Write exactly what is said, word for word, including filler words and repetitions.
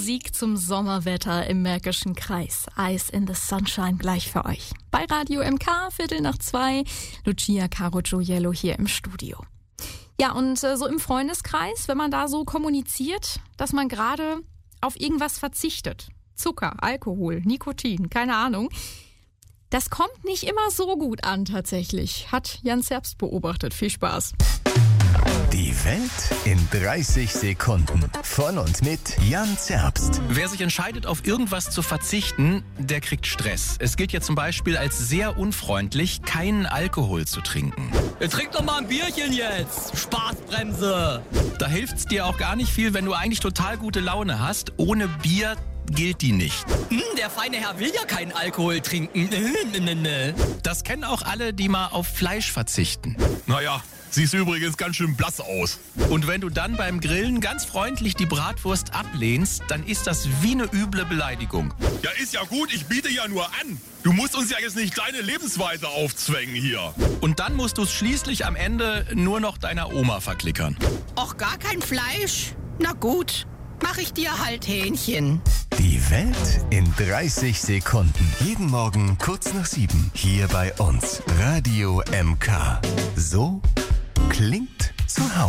Musik zum Sommerwetter im Märkischen Kreis. Ice in the Sunshine gleich für euch. Bei Radio M K, Viertel nach zwei, Lucia Caro Gioiello hier im Studio. Ja, und äh, so im Freundeskreis, wenn man da so kommuniziert, dass man gerade auf irgendwas verzichtet. Zucker, Alkohol, Nikotin, keine Ahnung. Das kommt nicht immer so gut an tatsächlich, hat Jan Zerbst beobachtet. Viel Spaß. Die Welt in dreißig Sekunden. Von und mit Jan Zerbst. Wer sich entscheidet, auf irgendwas zu verzichten, der kriegt Stress. Es gilt ja zum Beispiel als sehr unfreundlich, keinen Alkohol zu trinken. Trink doch mal ein Bierchen jetzt. Spaßbremse. Da hilft's dir auch gar nicht viel, wenn du eigentlich total gute Laune hast. Ohne Bier gilt die nicht. Hm, der feine Herr will ja keinen Alkohol trinken. Das kennen auch alle, die mal auf Fleisch verzichten. Naja, siehst übrigens ganz schön blass aus. Und wenn du dann beim Grillen ganz freundlich die Bratwurst ablehnst, dann ist das wie eine üble Beleidigung. Ja, ist ja gut, ich biete ja nur an. Du musst uns ja jetzt nicht deine Lebensweise aufzwängen hier. Und dann musst du es schließlich am Ende nur noch deiner Oma verklickern. Och, gar kein Fleisch? Na gut, mach ich dir halt Hähnchen. Die Welt in dreißig Sekunden. Jeden Morgen kurz nach sieben. Hier bei uns. Radio M K. So klingt zu Hause.